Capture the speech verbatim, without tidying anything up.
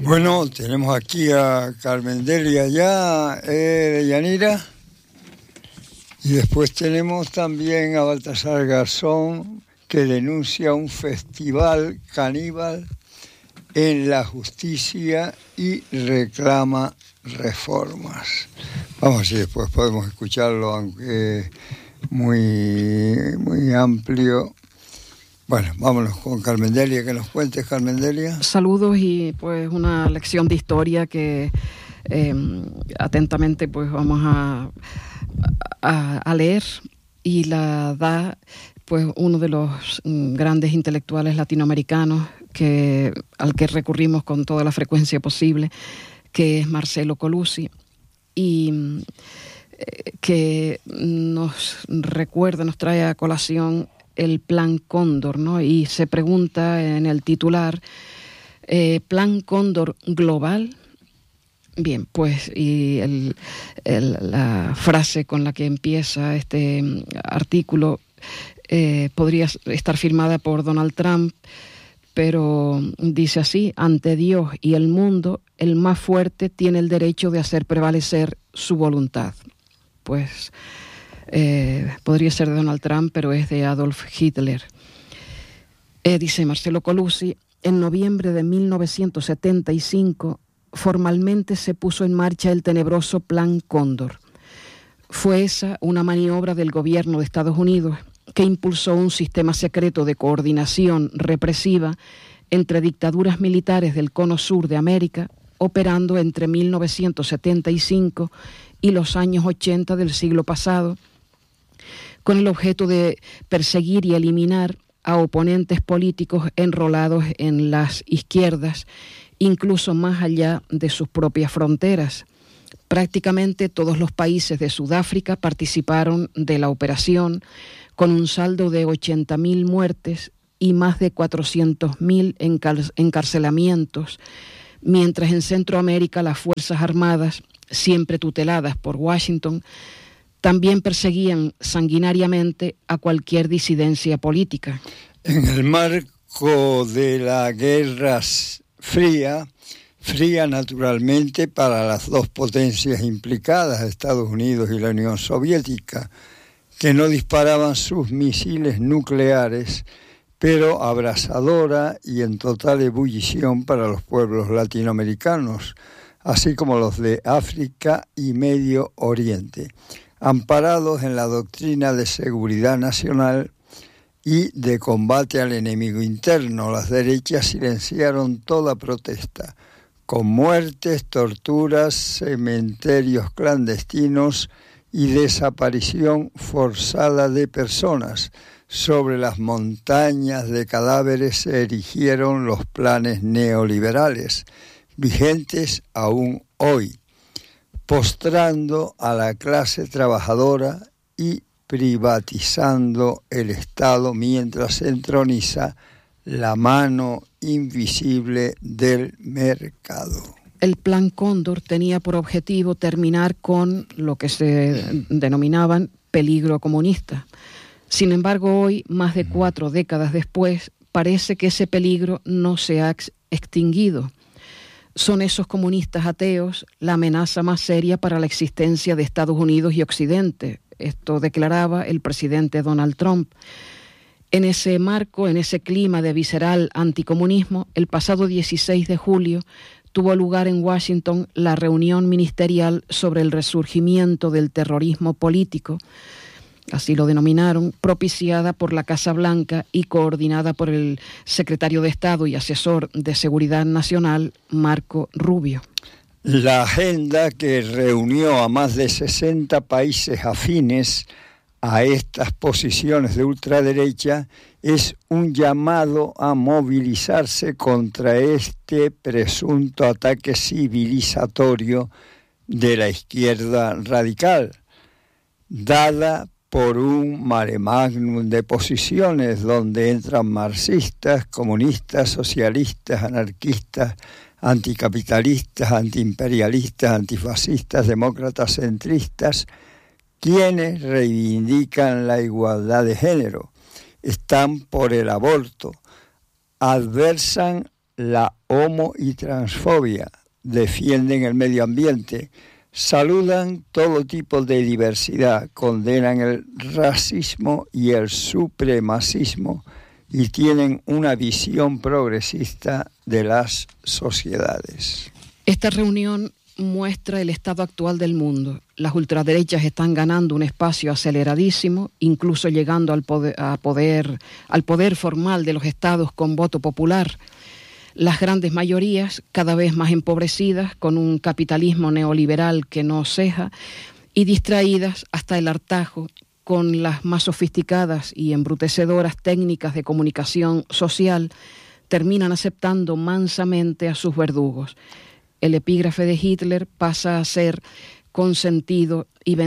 Bueno, tenemos aquí a Carmen Delia ya, eh, de Yanira. Y después tenemos también a Baltasar Garzón, que denuncia un festival caníbal en la justicia y reclama reformas. Vamos, si después podemos escucharlo, aunque muy, muy amplio. Bueno, vámonos con Carmen Delia, que nos cuentes, Carmen Delia. Saludos y pues una lección de historia que eh, atentamente pues vamos a, a, a leer, y la da pues uno de los grandes intelectuales latinoamericanos que, al que recurrimos con toda la frecuencia posible, que es Marcelo Colucci, y eh, que nos recuerda, nos trae a colación el Plan Cóndor, ¿no? Y se pregunta en el titular, eh, ¿Plan Cóndor global? Bien, pues, y el, el, la frase con la que empieza este artículo eh, podría estar firmada por Donald Trump, pero dice así: ante Dios y el mundo, el más fuerte tiene el derecho de hacer prevalecer su voluntad. Pues eh, podría ser de Donald Trump, pero es de Adolf Hitler. Eh, dice Marcelo Colucci: en noviembre de mil novecientos setenta y cinco, formalmente se puso en marcha el tenebroso Plan Cóndor. Fue esa una maniobra del gobierno de Estados Unidos que impulsó un sistema secreto de coordinación represiva entre dictaduras militares del cono sur de América, operando entre mil novecientos setenta y cinco y los años ochenta del siglo pasado, con el objeto de perseguir y eliminar a oponentes políticos enrolados en las izquierdas, incluso más allá de sus propias fronteras. Prácticamente todos los países de Sudáfrica participaron de la operación, con un saldo de ochenta mil muertes y más de cuatrocientos mil encar- encarcelamientos, mientras en Centroamérica las Fuerzas Armadas, siempre tuteladas por Washington, también perseguían sanguinariamente a cualquier disidencia política. En el marco de la Guerra Fría, fría naturalmente para las dos potencias implicadas, Estados Unidos y la Unión Soviética, que no disparaban sus misiles nucleares, pero abrasadora y en total ebullición para los pueblos latinoamericanos, así como los de África y Medio Oriente, amparados en la doctrina de seguridad nacional y de combate al enemigo interno. Las derechas silenciaron toda protesta, con muertes, torturas, cementerios clandestinos y desaparición forzada de personas. Sobre las montañas de cadáveres se erigieron los planes neoliberales, vigentes aún hoy, postrando a la clase trabajadora y privatizando el Estado mientras se entroniza la mano invisible del mercado. El Plan Cóndor tenía por objetivo terminar con lo que se denominaban peligro comunista. Sin embargo, hoy, más de cuatro décadas después, parece que ese peligro no se ha ex- extinguido. Son esos comunistas ateos la amenaza más seria para la existencia de Estados Unidos y Occidente. Esto declaraba el presidente Donald Trump. En ese marco, en ese clima de visceral anticomunismo, el pasado dieciséis de julio tuvo lugar en Washington la reunión ministerial sobre el resurgimiento del terrorismo político, así lo denominaron, propiciada por la Casa Blanca y coordinada por el secretario de Estado y asesor de Seguridad Nacional, Marco Rubio. La agenda, que reunió a más de sesenta países afines a estas posiciones de ultraderecha, es un llamado a movilizarse contra este presunto ataque civilizatorio de la izquierda radical, dada por un mare magnum de posiciones donde entran marxistas, comunistas, socialistas, anarquistas, anticapitalistas, antiimperialistas, antifascistas, demócratas, centristas, quienes reivindican la igualdad de género, están por el aborto, adversan la homo y transfobia, defienden el medio ambiente, saludan todo tipo de diversidad, condenan el racismo y el supremacismo y tienen una visión progresista de las sociedades. Esta reunión muestra el estado actual del mundo. Las ultraderechas están ganando un espacio aceleradísimo, incluso llegando al poder, a poder, al poder formal de los estados con voto popular. Las grandes mayorías, cada vez más empobrecidas, con un capitalismo neoliberal que no ceja, y distraídas hasta el hartazgo con las más sofisticadas y embrutecedoras técnicas de comunicación social, terminan aceptando mansamente a sus verdugos. El epígrafe de Hitler pasa a ser consentido y